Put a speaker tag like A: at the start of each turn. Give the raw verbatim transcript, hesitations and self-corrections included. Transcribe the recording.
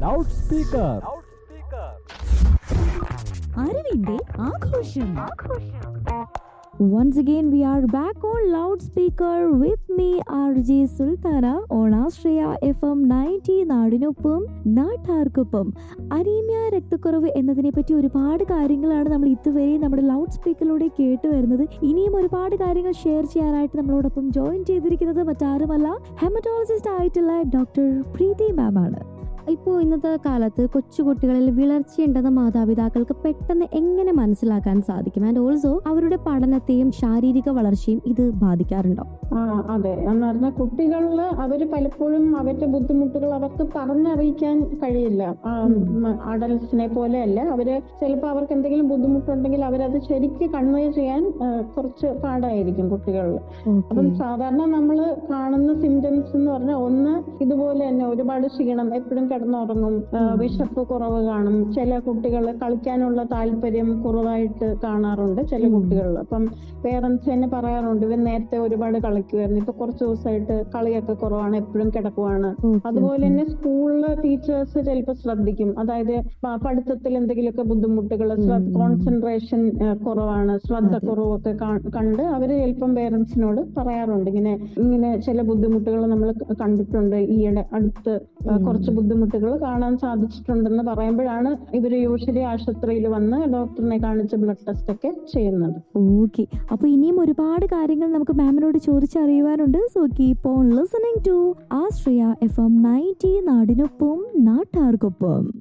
A: Loud speaker.
B: അറിവിന്റെ ആഘോഷം. Once again we are back on loudspeaker with me R J Sultana on Astraya F M ninety നാടിനൊപ്പം നാട്ടാർക്കൊപ്പം. Anaemia രക്തക്കുറവ് എന്നതിനെ പറ്റി ഒരുപാട് കാര്യങ്ങളാണ് നമ്മൾ ഇതുവരെ നമ്മുടെ ലൗഡ് സ്പീക്കറിലൂടെ കേട്ട് വരുന്നത്. ഇനിയും ഒരുപാട് കാര്യങ്ങൾ ഷെയർ ചെയ്യാനായിട്ട് നമ്മളോടൊപ്പം ജോയിൻ ചെയ്തിരിക്കുന്നത് മറ്റാരുമല്ല, ഹെമറ്റോളജിസ്റ്റ് ആയിട്ടുള്ള ഡോക്ടർ പ്രീതി മാം ആണ്. ഇപ്പോൾ ഇന്നത്തെ കാലത്ത് കൊച്ചുകുട്ടികളിൽ വിളർച്ചയുണ്ടെന്ന മാതാപിതാക്കൾക്ക് പെട്ടെന്ന് എങ്ങനെ മനസ്സിലാക്കാൻ സാധിക്കും? ആൻഡ് ഓൾസോ അവരുടെ പഠനത്തെയും ശാരീരിക വളർച്ചയും ഇത് ബാധിക്കാറുണ്ടോ?
C: ആ അതെ, എന്ന് പറഞ്ഞാൽ കുട്ടികളിൽ അവര് പലപ്പോഴും അവരുടെ ബുദ്ധിമുട്ടുകൾ അവർക്ക് പറഞ്ഞറിയിക്കാൻ കഴിയില്ല. അഡൽസിനെ പോലെയല്ല, അവര് ചിലപ്പോൾ അവർക്ക് എന്തെങ്കിലും ബുദ്ധിമുട്ടുണ്ടെങ്കിൽ അവരത് ശരിക്ക് കൺവേ ചെയ്യാൻ കുറച്ച് പാടായിരിക്കും കുട്ടികളിൽ. അപ്പം സാധാരണ നമ്മൾ കാണുന്ന സിംറ്റംസ് എന്ന് പറഞ്ഞാൽ ഒന്ന് ഇതുപോലെ തന്നെ ഒരുപാട് ക്ഷീണം, എപ്പോഴും കിടന്നുറങ്ങും, വിശപ്പ് കുറവ് കാണും, ചില കുട്ടികൾ കളിക്കാനുള്ള താല്പര്യം കുറവായിട്ട് കാണാറുണ്ട് ചില കുട്ടികളിൽ. അപ്പം പേരൻസ് തന്നെ പറയാറുണ്ട് ഇവൻ നേരത്തെ ഒരുപാട് കളിക്കുമായിരുന്നു, ഇപ്പൊ കുറച്ച് ദിവസമായിട്ട് കളിയൊക്കെ കുറവാണ്, എപ്പോഴും കിടക്കുവാണ്. അതുപോലെ തന്നെ സ്കൂളില് ടീച്ചേഴ്സ് ചിലപ്പോൾ ശ്രദ്ധിക്കും, അതായത് പഠിത്തത്തിൽ എന്തെങ്കിലുമൊക്കെ ബുദ്ധിമുട്ടുകൾ, കോൺസെൻട്രേഷൻ കുറവാണ്, ശ്രദ്ധ കുറവൊക്കെ കണ്ട് അവര് ചിലപ്പം പേരൻസിനോട് പറയാറുണ്ട് ഇങ്ങനെ ഇങ്ങനെ ചില ബുദ്ധിമുട്ടുകൾ നമ്മൾ കണ്ടിട്ടുണ്ട്, ഈയിടെ അടുത്ത് കുറച്ച് ബുദ്ധിമുട്ടുകൾ കാണാൻ സാധിച്ചിട്ടുണ്ടെന്ന് പറയുമ്പോഴാണ് ഇവര് യൂഷ്വലി ആശുപത്രിയിൽ വന്ന് ഡോക്ടറിനെ കാണിച്ച് ബ്ലഡ് ടെസ്റ്റ് ഒക്കെ ചെയ്യുന്നത്.
B: ഓക്കെ, അപ്പൊ ഇനിയും ഒരുപാട് കാര്യങ്ങൾ നമുക്ക് മാമിനോട് ചോദിച്ചറിയുവാനുണ്ട്. So keep on listening to Austria F M ninety നാടിനൊപ്പം നാട്ടാർക്കൊപ്പം.